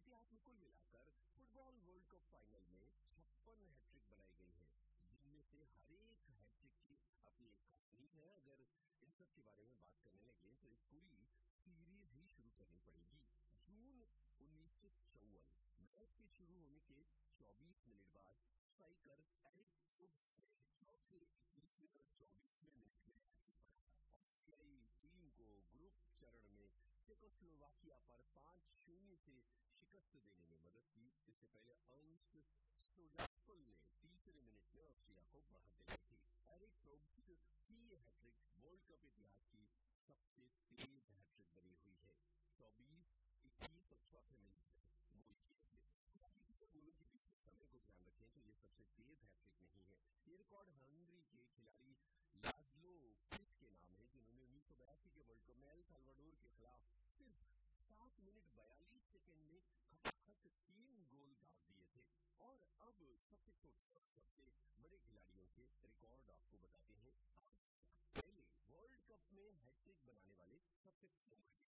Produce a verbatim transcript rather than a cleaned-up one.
इतिहास में कुल मिलाकर फुटबॉल वर्ल्ड कप फाइनल में छप्पन हैट्रिक बनाई गई है, जिनमें से हर एक हैट्रिक की अपनी एक कहानी है। अगर इन सब के बारे में बात करने लगे तो एक पूरी सीरीज ही शुरू करनी पड़ेगी। जून उन्नीस सौ चौवन मैच के शुरू होने के चौबीस मिनट बाद स्ट्राइकर एरिक टोब्स ने चौथे चौबीसवें मिनट में ऑस्ट्रेलियाई टीम को ग्रुप चरण में चेकोस्लोवाकिया पर पांच शून्य से शिकस्त देने में मदद की। इससे पहले अंश सोजास्पल ने तीसरे मिनट में ऑस्ट्रिया को बढ़ा दिलाई थी। एरिक टोब्स की ये हैट्रिक वर्ल्ड कप इतिहास की सबसे तेज हैट्रिक बनी हुई है। चौबीस, इक्कीस और चौथे मिनट से गोल किए थे। गोलों के बीच समय को ध्यान रखें तो ये सबसे तेज हैट्रिक नहीं है। ये रिकॉर्ड हंगरी के खिलाड़ी लाज़लो क्रिस के नाम है, जिन्होंने उन्नीस सौ बयासी के वर्ल्ड कप में एल साल्वाडोर के खिलाफ सिर्फ सात मिनट बयालीस सेकंड में खटाखट तीन गोल दाग दिए थे। और अब सबसे छोटे और सबसे बड़े खिलाड़ियों के रिकॉर्ड आपको बताते हैं। पहले वर्ल्ड कप में हैट्रिक बनाने वाले सबसे